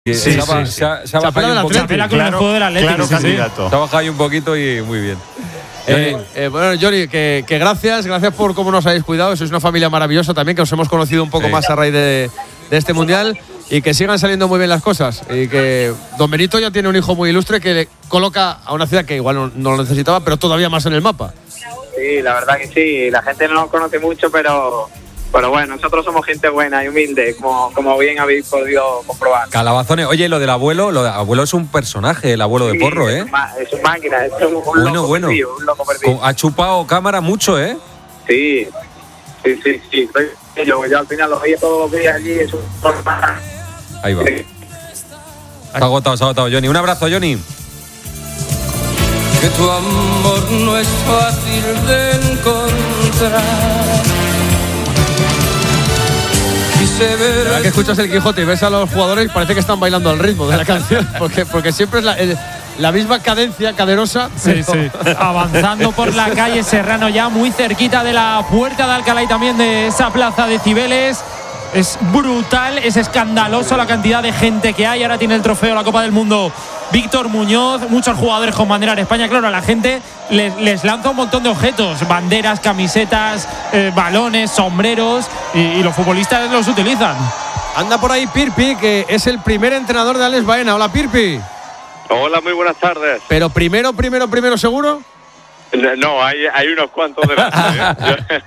Se ha bajado un poquito. Claro, candidato. Se ha bajado ahí un poquito y muy bien. Bueno, Johnny, que gracias por cómo nos habéis cuidado. Sois una familia maravillosa también, que os hemos conocido un poco más a raíz de este Mundial, y que sigan saliendo muy bien las cosas. Y que Don Benito ya tiene un hijo muy ilustre que le coloca a una ciudad que igual no lo necesitaba, pero todavía más en el mapa. Sí, la verdad que sí. La gente no nos conoce mucho, pero bueno, nosotros somos gente buena y humilde, como bien habéis podido comprobar. Calabazones. Oye, lo del abuelo, abuelo es un personaje, el abuelo de Porro, ¿eh? Es una máquina, es un loco perdido, un loco perdido. Ha chupado cámara mucho, ¿eh? Sí. Yo al final lo veía todos los días allí, es un... Ahí va. Se ha agotado, Johnny. Un abrazo, Johnny. Que tu amor no es fácil de encontrar. La verdad que escuchas el Quijote y ves a los jugadores y parece que están bailando al ritmo de la canción, porque siempre es la misma cadencia caderosa. Sí. Avanzando por la calle Serrano, ya muy cerquita de la puerta de Alcalá y también de esa plaza de Cibeles. Es brutal, es escandaloso la cantidad de gente que hay. Ahora tiene el trofeo la Copa del Mundo Víctor Muñoz, muchos jugadores con bandera de España. Claro, a la gente les lanza un montón de objetos, banderas, camisetas, balones, sombreros, y los futbolistas los utilizan. Anda por ahí Pirpi, que es el primer entrenador de Alex Baena. Hola, Pirpi. Hola, muy buenas tardes. Pero primero, ¿seguro? No, hay unos cuantos delante.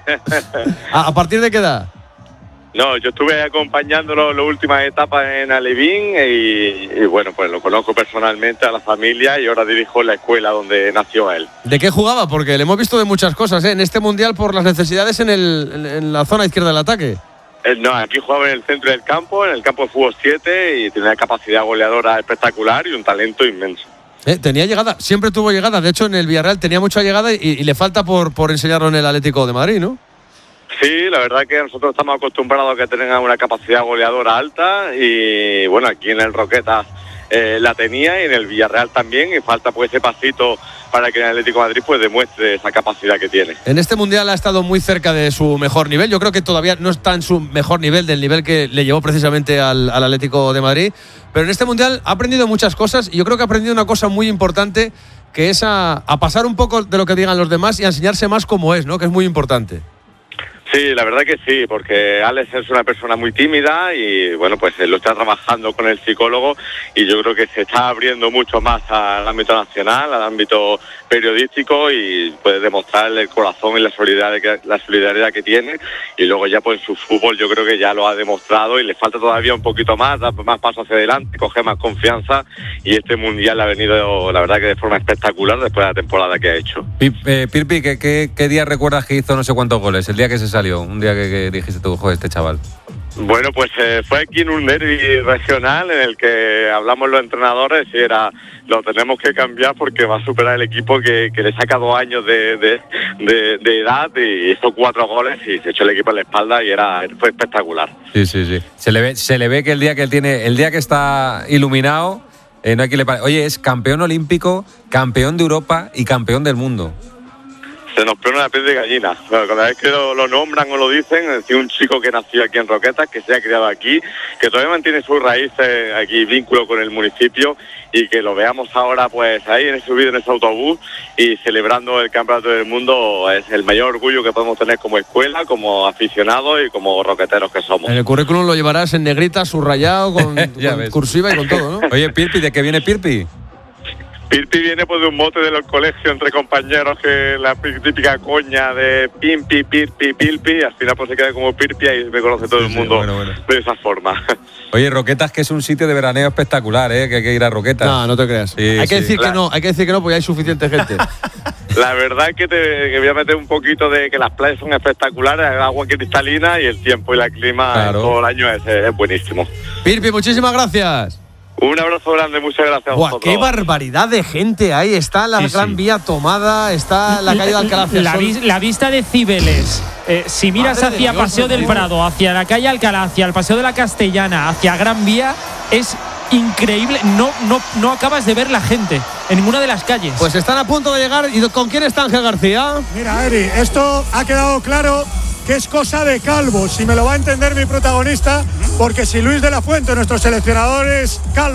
¿A partir de qué edad? No, yo estuve acompañándolo en las últimas etapas en Alevín y bueno, pues lo conozco personalmente a la familia y ahora dirijo la escuela donde nació él. ¿De qué jugaba? Porque le hemos visto de muchas cosas, en este Mundial por las necesidades en la zona izquierda del ataque. No, aquí jugaba en el centro del campo, en el campo de fútbol 7, y tenía una capacidad goleadora espectacular y un talento inmenso. Tenía llegada, siempre tuvo llegada. De hecho, en el Villarreal tenía mucha llegada y le falta por enseñarlo en el Atlético de Madrid, ¿no? Sí, la verdad que nosotros estamos acostumbrados a que tengan una capacidad goleadora alta y bueno, aquí en el Roquetas la tenía y en el Villarreal también, y falta pues ese pasito para que en el Atlético de Madrid pues demuestre esa capacidad que tiene. En este Mundial ha estado muy cerca de su mejor nivel. Yo creo que todavía no está en su mejor nivel, del nivel que le llevó precisamente al Atlético de Madrid, pero en este Mundial ha aprendido muchas cosas y yo creo que ha aprendido una cosa muy importante, que es a pasar un poco de lo que digan los demás y a enseñarse más cómo es, ¿no? Que es muy importante. Sí, la verdad que sí, porque Alex es una persona muy tímida y bueno, pues lo está trabajando con el psicólogo y yo creo que se está abriendo mucho más al ámbito nacional, al ámbito periodístico, y puede demostrar el corazón y la solidaridad que tiene, y luego ya pues en su fútbol yo creo que ya lo ha demostrado y le falta todavía un poquito más, dar más pasos hacia adelante, coger más confianza, y este Mundial ha venido la verdad que de forma espectacular después de la temporada que ha hecho. Pirpi, ¿qué día recuerdas que hizo no sé cuántos goles? El día que se salió, un día que dijiste tú, joder, este chaval. Bueno, pues fue aquí en un derbi regional en el que hablamos los entrenadores y lo tenemos que cambiar porque va a superar el equipo que le saca 2 años de edad, y hizo 4 goles y se echó el equipo en la espalda y fue espectacular. Sí. Se le ve que el día que está iluminado, no hay quien le pare. Oye, es campeón olímpico, campeón de Europa y campeón del mundo. Se nos pone la piel de gallina. Bueno, cada vez que lo nombran o lo dicen, es decir, un chico que nació aquí en Roquetas, que se ha criado aquí, que todavía mantiene sus raíces aquí, vínculo con el municipio, y que lo veamos ahora pues ahí subido en ese autobús y celebrando el Campeonato del Mundo, es el mayor orgullo que podemos tener como escuela, como aficionados y como roqueteros que somos. En el currículum lo llevarás en negrita, subrayado, con cursiva y con todo, ¿no? Oye, Pirpi, ¿de qué viene Pirpi? Pirpi viene pues de un mote de los colegios entre compañeros, que la típica coña de Pimpi, Pirpi, Pilpi, y al final pues se queda como Pirpi y me conoce todo el mundo bueno. De esa forma. Oye, Roquetas, que es un sitio de veraneo espectacular, que hay que ir a Roquetas. No te creas. Sí, hay que decir que no, porque hay suficiente gente. La verdad es que voy a meter un poquito de que las playas son espectaculares, el agua cristalina y el tiempo y el clima todo el año es buenísimo. Pirpi, muchísimas gracias. Un abrazo grande, muchas gracias a vosotros. ¡Qué barbaridad de gente hay! Está la Gran Vía tomada, está la calle de Alcalá hacia la vista de Cibeles. Si miras hacia Paseo del Prado, hacia la calle Alcalá, hacia el Paseo de la Castellana, hacia Gran Vía, es increíble. No acabas de ver la gente en ninguna de las calles. Pues están a punto de llegar. ¿Y con quién está Ángel García? Mira, Eri, esto ha quedado claro que es cosa de calvos. Si me lo va a entender mi protagonista, porque si Luis de la Fuente, nuestro seleccionador, es calvo